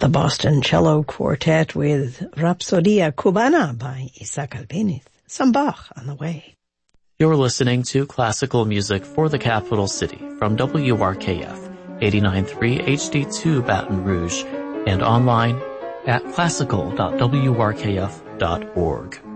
The Boston Cello Quartet with Rapsodia Cubana by Isaac Albéniz. Some Bach on the way. You're listening to classical music for the capital city from WRKF 89.3 HD2 Baton Rouge and online at classical.wrkf.org.